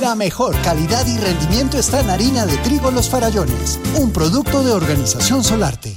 La mejor calidad y rendimiento está en harina de trigo Los Farallones, un producto de Organización Solarte.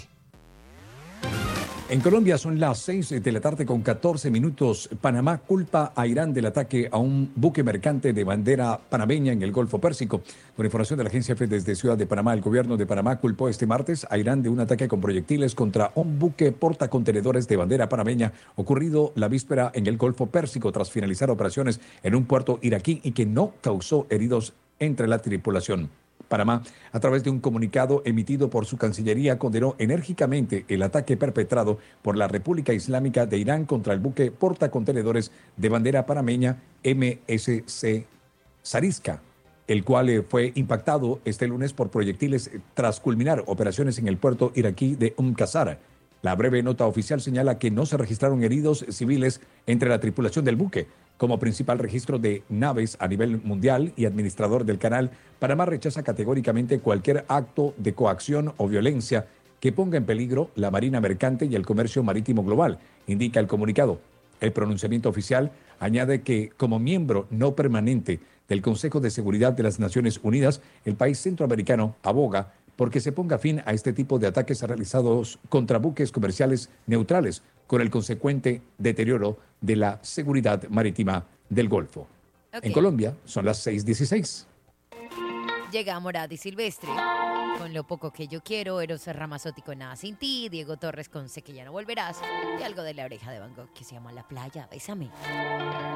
En Colombia son las 6 de la tarde con 14 minutos. Panamá culpa a Irán del ataque a un buque mercante de bandera panameña en el Golfo Pérsico. Con información de la agencia EFE desde Ciudad de Panamá, el gobierno de Panamá culpó este martes a Irán de un ataque con proyectiles contra un buque portacontenedores de bandera panameña ocurrido la víspera en el Golfo Pérsico tras finalizar operaciones en un puerto iraquí y que no causó heridos entre la tripulación. Panamá, a través de un comunicado emitido por su Cancillería, condenó enérgicamente el ataque perpetrado por la República Islámica de Irán contra el buque portacontenedores de bandera panameña MSC Sarisca, el cual fue impactado este lunes por proyectiles tras culminar operaciones en el puerto iraquí de Qasr. La breve nota oficial señala que no se registraron heridos civiles entre la tripulación del buque. Como principal registro de naves a nivel mundial y administrador del canal, Panamá rechaza categóricamente cualquier acto de coacción o violencia que ponga en peligro la marina mercante y el comercio marítimo global, indica el comunicado. El pronunciamiento oficial añade que, como miembro no permanente del Consejo de Seguridad de las Naciones Unidas, el país centroamericano aboga porque se ponga fin a este tipo de ataques realizados contra buques comerciales neutrales, con el consecuente deterioro de la seguridad marítima del Golfo. En Colombia son las 6:16. Llega Morad y Silvestre con Lo poco que yo quiero, Eros Ramazzotti con Nada sin ti, Diego Torres con Sé que ya no volverás y algo de La oreja de Van Gogh que se llama La playa, bésame.